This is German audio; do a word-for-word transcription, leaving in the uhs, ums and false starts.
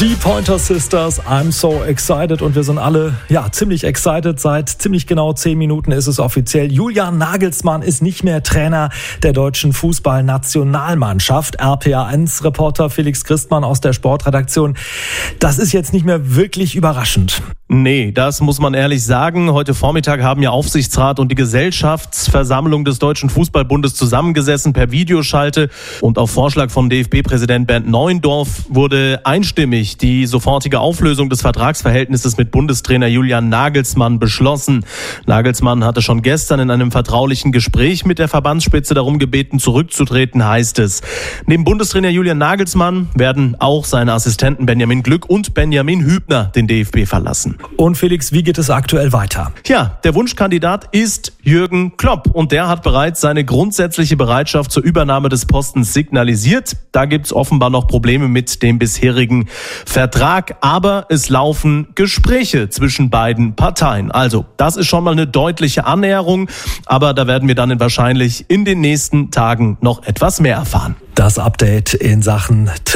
Die Pointer Sisters, I'm so excited, und wir sind alle ja ziemlich excited. Seit ziemlich genau zehn Minuten ist es offiziell. Julian Nagelsmann ist nicht mehr Trainer der deutschen Fußballnationalmannschaft. R P A eins Reporter Felix Christmann aus der Sportredaktion. Das ist jetzt nicht mehr wirklich überraschend. Nee, das muss man ehrlich sagen. Heute Vormittag haben ja Aufsichtsrat und die Gesellschaftsversammlung des Deutschen Fußballbundes zusammengesessen per Videoschalte. Und auf Vorschlag von D F B-Präsident Bernd Neuendorf wurde einstimmig die sofortige Auflösung des Vertragsverhältnisses mit Bundestrainer Julian Nagelsmann beschlossen. Nagelsmann hatte schon gestern in einem vertraulichen Gespräch mit der Verbandsspitze darum gebeten, zurückzutreten, heißt es. Neben Bundestrainer Julian Nagelsmann werden auch seine Assistenten Benjamin Glück und Benjamin Hübner den D F B verlassen. Und Felix, wie geht es aktuell weiter? Ja, der Wunschkandidat ist Jürgen Klopp und der hat bereits seine grundsätzliche Bereitschaft zur Übernahme des Postens signalisiert. Da gibt's offenbar noch Probleme mit dem bisherigen Vertrag, aber es laufen Gespräche zwischen beiden Parteien. Also, das ist schon mal eine deutliche Annäherung, aber da werden wir dann wahrscheinlich in den nächsten Tagen noch etwas mehr erfahren. Das Update in Sachen